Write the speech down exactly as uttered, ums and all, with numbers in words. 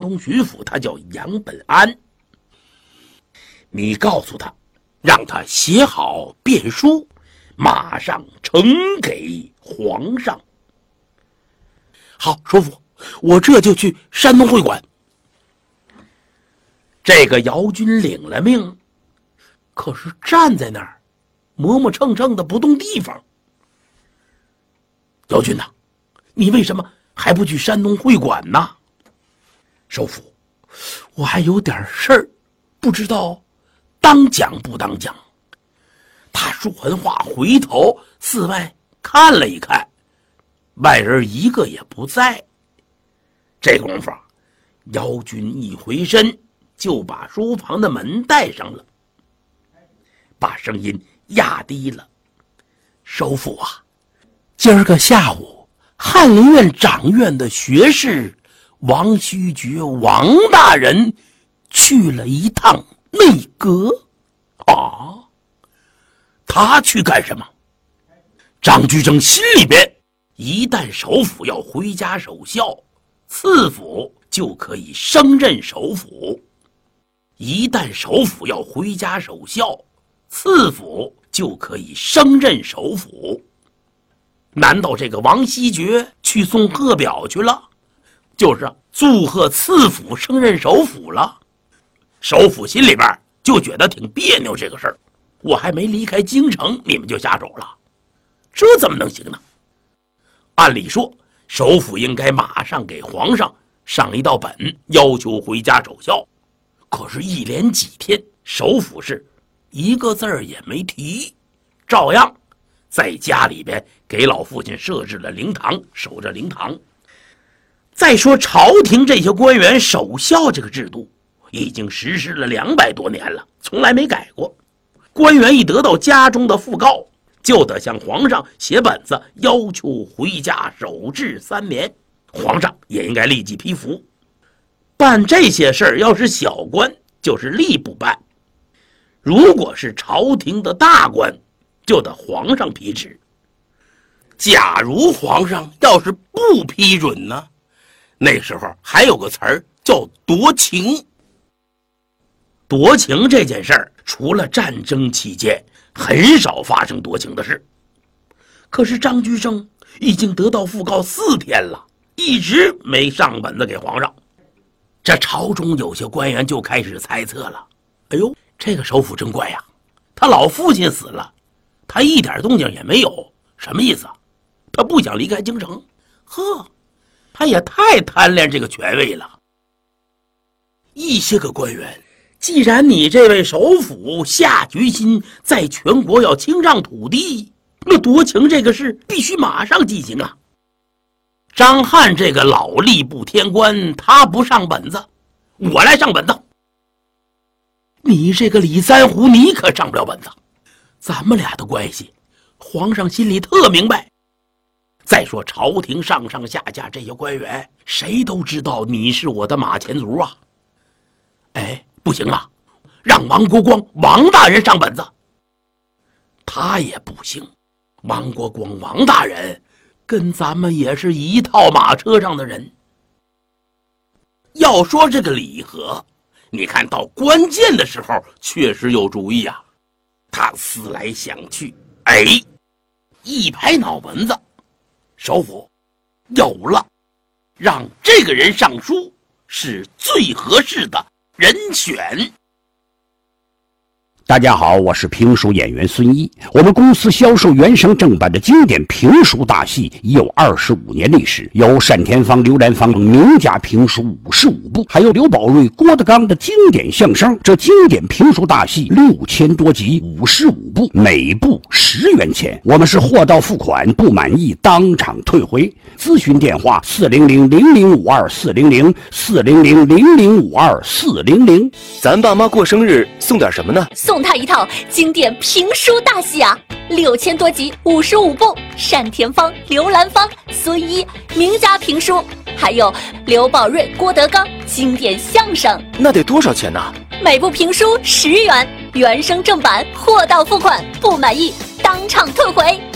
东巡抚，他叫杨本安。你告诉他，让他写好便书，马上呈给皇上。好，首府，我这就去山东会馆。这个姚军领了命，可是站在那儿磨磨蹭蹭的不动地方。姚军呐，你为什么还不去山东会馆呢？首府，我还有点事儿，不知道当讲不当讲。他说完话，回头四外看了一看，外人一个也不在。这功夫，姚军一回身就把书房的门带上了，把声音压低了。首府啊，今儿个下午翰林院掌院的学士王须爵王大人去了一趟内阁。啊，他去干什么？张居正心里边，一旦首辅要回家守孝，次辅就可以升任首辅；一旦首辅要回家守孝，次辅就可以升任首辅。难道这个王希爵去送贺表去了？就是祝贺次辅升任首辅了。首辅心里边就觉得挺别扭，这个事儿我还没离开京城，你们就下手了，这怎么能行呢？按理说，首辅应该马上给皇上上一道本，要求回家守孝。可是，一连几天，首辅是一个字儿也没提，照样在家里边给老父亲设置了灵堂，守着灵堂。再说，朝廷这些官员守孝这个制度已经实施了两百多年了，从来没改过。官员一得到家中的讣告，就得向皇上写本子，要求回家守制三年。皇上也应该立即批复。办这些事儿，要是小官就是吏部办，如果是朝廷的大官，就得皇上批示。假如皇上要是不批准呢，那时候还有个词儿叫夺情。夺情这件事儿，除了战争期间，很少发生夺情的事。可是张居正已经得到讣告四天了，一直没上本子给皇上。这朝中有些官员就开始猜测了：哎呦，这个首辅真怪呀！他老父亲死了，他一点动静也没有，什么意思啊？他不想离开京城？呵，他也太贪恋这个权位了。一些个官员，既然你这位首辅下决心在全国要清让土地，那夺情这个事必须马上进行啊！张翰这个老吏部天官，他不上本子，我来上本子。你这个李三湖，你可上不了本子。咱们俩的关系，皇上心里特明白。再说朝廷上上下下这些官员，谁都知道你是我的马前卒啊。哎，不行啊，让王国光王大人上本子。他也不行，王国光王大人跟咱们也是一套马车上的人。要说这个李和，你看到关键的时候确实有主意啊。他思来想去，哎，一拍脑门子，首辅有了，让这个人上书是最合适的人选。 大家好，我是评书演员孙一。我们公司销售原声正版的经典评书大戏已有二十五年历史，有单田芳、刘兰芳名家评书五十五部，还有刘宝瑞、郭德纲的经典相声。这经典评书大戏六千多集，五十五部，每部十元钱。我们是货到付款，不满意当场退回。咨询电话：四零零零零五二四零零四零零零零五二四零零。 咱爸妈过生日送点什么呢？ 送他一套经典评书大戏啊，六千多集，五十五部，单田芳、刘兰芳、孙一名家评书，还有刘宝瑞、郭德纲经典相声。 那得多少钱呢？ 每部评书十元，原声正版，货到付款，不满意当场退回。